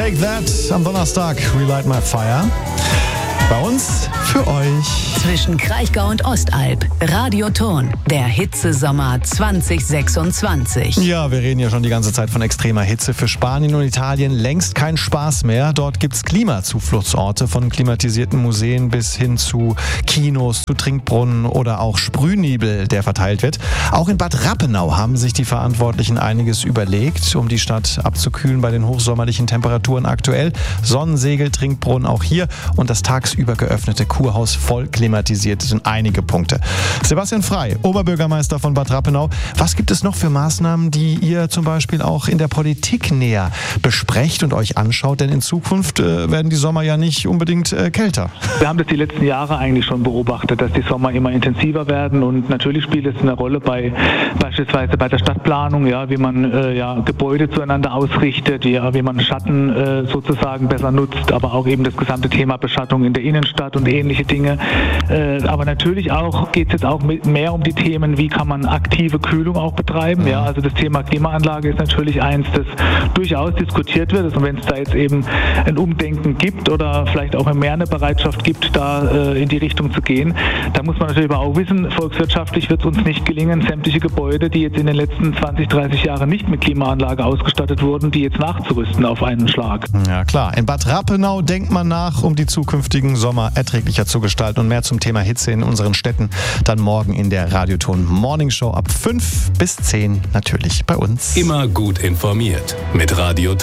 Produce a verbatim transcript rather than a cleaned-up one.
Take That am Donnerstag, Relight My Fire. Bei uns für euch. Zwischen Kraichgau und Ostalb, Radioton, der Hitzesommer zwanzig sechsundzwanzig. Ja, wir reden ja schon die ganze Zeit von extremer Hitze. Für Spanien und Italien längst kein Spaß mehr. Dort gibt's Klimazufluchtsorte, von klimatisierten Museen bis hin zu Kinos, zu Trinkbrunnen oder auch Sprühnebel, der verteilt wird. Auch in Bad Rappenau haben sich die Verantwortlichen einiges überlegt, um die Stadt abzukühlen bei den hochsommerlichen Temperaturen aktuell. Sonnensegel, Trinkbrunnen auch hier und das tagsüber geöffnete Kurhaus voll klimatisiert sind einige Punkte. Sebastian Frey, Oberbürgermeister von Bad Rappenau. Was gibt es noch für Maßnahmen, die ihr zum Beispiel auch in der Politik näher besprecht und euch anschaut? Denn in Zukunft äh, werden die Sommer ja nicht unbedingt äh, kälter. Wir haben das die letzten Jahre eigentlich schon beobachtet, dass die Sommer immer intensiver werden und natürlich spielt es eine Rolle bei beispielsweise bei der Stadtplanung, ja, wie man äh, ja, Gebäude zueinander ausrichtet, ja, wie man Schatten äh, sozusagen besser nutzt, aber auch eben das gesamte Thema Beschattung in der Innenstadt und ähnliche Dinge. Äh, aber natürlich auch geht es jetzt auch mit mehr um die Themen, wie kann man aktive Kühlung auch betreiben. Ja, also das Thema Klimaanlage ist natürlich eins, das durchaus diskutiert wird. Und wenn es da jetzt eben ein Umdenken gibt oder vielleicht auch mehr eine Bereitschaft gibt, da äh, in die Richtung zu gehen, da muss man natürlich aber auch wissen, volkswirtschaftlich wird es uns nicht gelingen, sämtliche Gebäude, die jetzt in den letzten zwanzig, dreißig Jahren nicht mit Klimaanlage ausgestattet wurden, die jetzt nachzurüsten auf einen Schlag. Ja klar, in Bad Rappenau denkt man nach, um die zukünftigen Sommer erträglicher zu gestalten. Und mehr zum Thema Hitze in unseren Städten dann morgen in der Radioton Morning Show ab fünf bis zehn natürlich bei uns. Immer gut informiert mit Radioton.